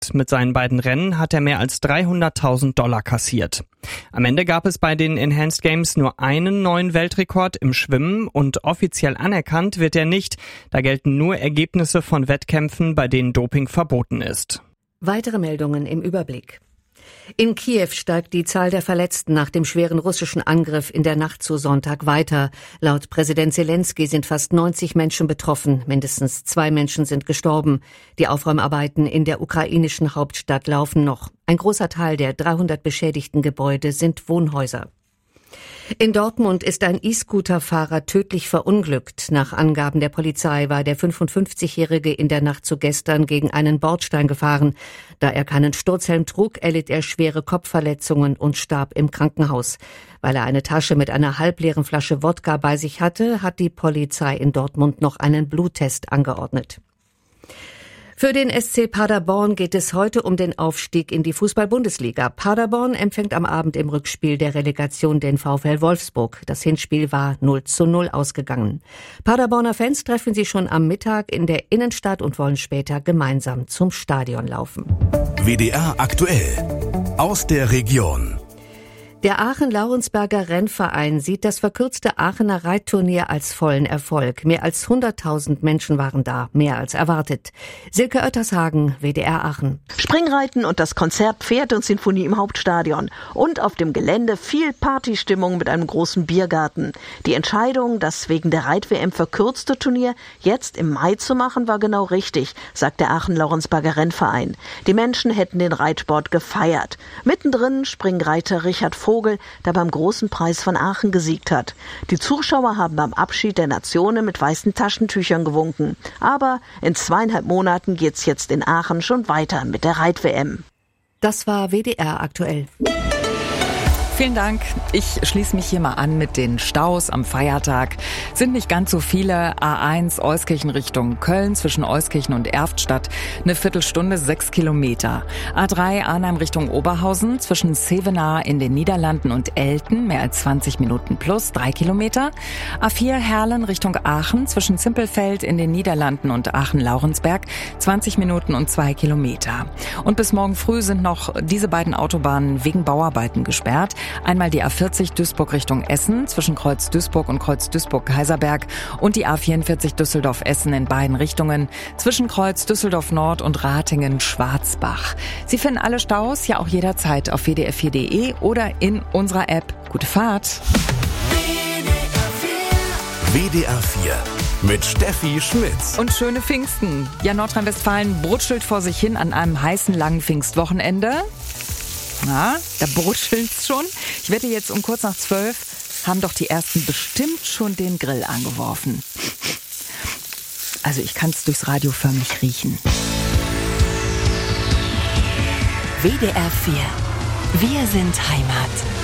Mit seinen beiden Rennen hat er mehr als $300.000 kassiert. Am Ende gab es bei den Enhanced Games nur einen neuen Weltrekord im Schwimmen und offiziell anerkannt wird er nicht. Da gelten nur Ergebnisse von Wettkämpfen, bei denen Doping verboten ist. Weitere Meldungen im Überblick. In Kiew steigt die Zahl der Verletzten nach dem schweren russischen Angriff in der Nacht zu Sonntag weiter. Laut Präsident Zelensky sind fast 90 Menschen betroffen. Mindestens 2 Menschen sind gestorben. Die Aufräumarbeiten in der ukrainischen Hauptstadt laufen noch. Ein großer Teil der 300 beschädigten Gebäude sind Wohnhäuser. In Dortmund ist ein E-Scooter-Fahrer tödlich verunglückt. Nach Angaben der Polizei war der 55-Jährige in der Nacht zu gestern gegen einen Bordstein gefahren. Da er keinen Sturzhelm trug, erlitt er schwere Kopfverletzungen und starb im Krankenhaus. Weil er eine Tasche mit einer halbleeren Flasche Wodka bei sich hatte, hat die Polizei in Dortmund noch einen Bluttest angeordnet. Für den SC Paderborn geht es heute um den Aufstieg in die Fußball-Bundesliga. Paderborn empfängt am Abend im Rückspiel der Relegation den VfL Wolfsburg. Das Hinspiel war 0:0 ausgegangen. Paderborner Fans treffen sich schon am Mittag in der Innenstadt und wollen später gemeinsam zum Stadion laufen. WDR aktuell aus der Region. Der Aachen-Laurensberger Rennverein sieht das verkürzte Aachener Reitturnier als vollen Erfolg. Mehr als 100.000 Menschen waren da, mehr als erwartet. Silke Oettershagen, WDR Aachen. Springreiten und das Konzert Pferd und Sinfonie im Hauptstadion. Und auf dem Gelände viel Partystimmung mit einem großen Biergarten. Die Entscheidung, das wegen der Reit-WM verkürzte Turnier jetzt im Mai zu machen, war genau richtig, sagt der Aachen-Laurensberger Rennverein. Die Menschen hätten den Reitsport gefeiert. Mittendrin Springreiter Richard Vogel, der beim Großen Preis von Aachen gesiegt hat. Die Zuschauer haben beim Abschied der Nationen mit weißen Taschentüchern gewunken. Aber in 2,5 Monaten geht's jetzt in Aachen schon weiter mit der Reit-WM. Das war WDR aktuell. Vielen Dank. Ich schließe mich hier mal an mit den Staus am Feiertag. Sind nicht ganz so viele. A1 Euskirchen Richtung Köln zwischen Euskirchen und Erftstadt. Eine Viertelstunde, 6 Kilometer. A3 Arnhem Richtung Oberhausen zwischen Zevenaar in den Niederlanden und Elten. Mehr als 20 Minuten plus 3 Kilometer. A4 Herlen Richtung Aachen zwischen Zimpelfeld in den Niederlanden und Aachen-Laurensberg. 20 Minuten und 2 Kilometer. Und bis morgen früh sind noch diese beiden Autobahnen wegen Bauarbeiten gesperrt. Einmal die A40 Duisburg Richtung Essen zwischen Kreuz Duisburg und Kreuz Duisburg-Kaiserberg und die A44 Düsseldorf-Essen in beiden Richtungen zwischen Kreuz Düsseldorf Nord und Ratingen-Schwarzbach. Sie finden alle Staus ja auch jederzeit auf wdr4.de oder in unserer App. Gute Fahrt! WDR 4 mit Steffi Schmitz. Und schöne Pfingsten. Ja, Nordrhein-Westfalen brutschelt vor sich hin an einem heißen, langen Pfingstwochenende. Na, da brutschelt's schon. Ich wette, jetzt um kurz nach 12 haben doch die Ersten bestimmt schon den Grill angeworfen. Also ich kann's durchs Radio förmlich riechen. WDR 4. Wir sind Heimat.